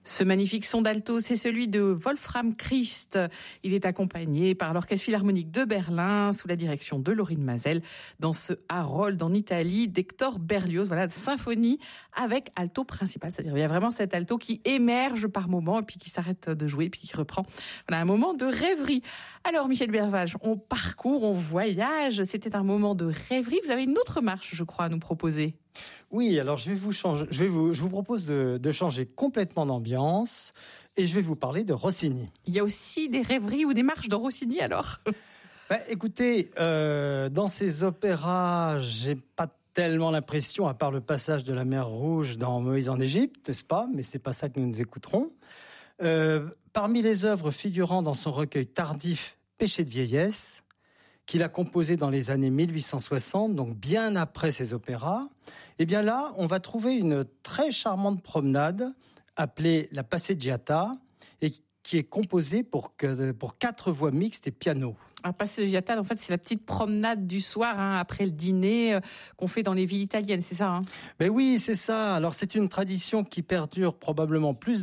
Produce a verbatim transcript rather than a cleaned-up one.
Ce magnifique son d'alto, c'est celui de Wolfram Christ. Il est accompagné par l'Orchestre Philharmonique de Berlin sous la direction de Laurine Mazel dans ce Harold en Italie d'Hector Berlioz. Voilà, symphonie avec alto principal. C'est-à-dire il y a vraiment cet alto qui émerge par moments et puis qui s'arrête de jouer puis qui reprend. Voilà, un moment de rêverie. Alors Michel Bervage, on parcourt, on voyage. C'était un moment de rêverie. Vous avez une autre marche, je crois, à nous proposer. Oui, alors je vais vous changer, je vais vous, je vous propose de, de changer complètement d'ambiance et je vais vous parler de Rossini. Il y a aussi des rêveries ou des marches dans Rossini alors. Bah, écoutez, euh, dans ces opéras, j'ai pas tellement l'impression, à part le passage de la mer Rouge dans Moïse en Égypte, n'est-ce pas ? Mais c'est pas ça que nous nous écouterons. Euh, parmi les œuvres figurant dans son recueil tardif Péché de vieillesse, qu'il a composé dans les années mille huit cent soixante, donc bien après ses opéras, eh bien là, on va trouver une très charmante promenade appelée la Passeggiata et qui est composée pour, que, pour quatre voix mixtes et piano. La Passeggiata, en fait, c'est la petite promenade du soir hein, après le dîner euh, qu'on fait dans les villes italiennes, c'est ça hein ? Ben oui, c'est ça. Alors c'est une tradition qui perdure probablement plus